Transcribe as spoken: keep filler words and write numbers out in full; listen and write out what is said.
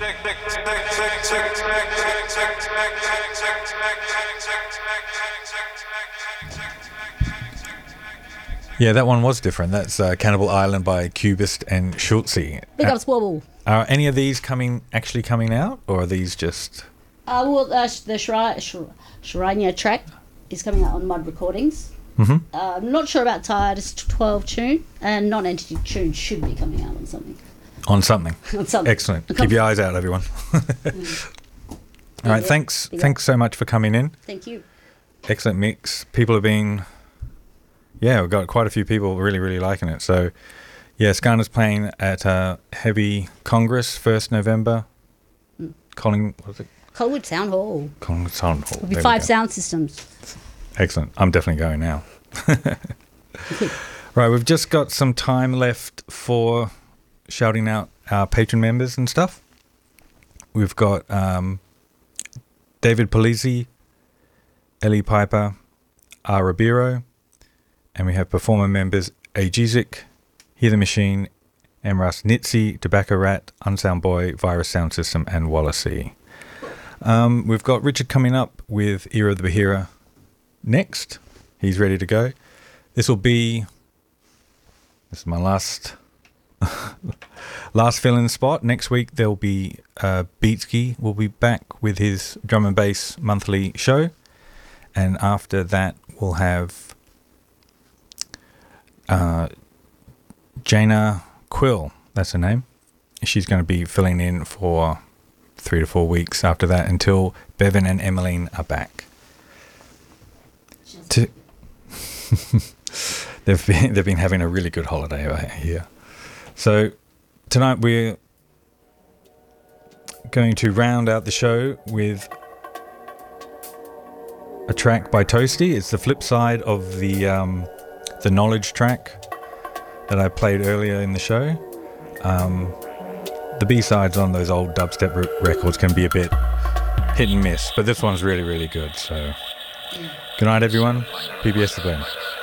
Yeah, that one was different. That's uh, Cannibal Island by Cubist and Schultzy. Big uh, up Squabble. Are any of these coming actually coming out, or are these just... Uh, well, uh, the Shri- Shrine track is coming out on Mud Recordings. Mm-hmm. Uh, I'm not sure about Tired. It's twelve tune, and Non-Entity Tune should be coming out on something. On something. on something. Excellent. Keep your eyes out, everyone. mm. All right, thanks. Big Thanks up. so much for coming in. Thank you. Excellent mix. People have been... Yeah, we've got quite a few people really, really liking it. So, yeah, Skarna's playing at uh, Heavy Congress, first November. Mm. Colling, what was it? Colwood Sound Hall. Colling Sound Hall. There'll be There we five go. sound systems. Excellent. I'm definitely going now. Right, we've just got some time left for shouting out our patron members and stuff. We've got um, David Polizzi, Ellie Piper, R. Ribeiro, and we have performer members Ajizik, Hear the Machine, Emras Nitsi, Tobacco Rat, Unsound Boy, Virus Sound System, and Wallacey. Um, we've got Richard coming up with Era of the Bahira next. He's ready to go. This will be... This is my last... last fill-in spot. Next week there'll be uh, Beatski will be back with his drum and bass monthly show. And after that we'll have... Uh, Jaina Quill, that's her name. She's going to be filling in for three to four weeks after that until Bevan and Emmeline are back. To they've been they've been having a really good holiday over here. So tonight we're going to round out the show with a track by Toasty. It's the flip side of the um, the Knowledge track that I played earlier in the show. Um, the B-sides on those old dubstep r- records can be a bit hit and miss, but this one's really, really good. So, good night, everyone. P B S The Boom.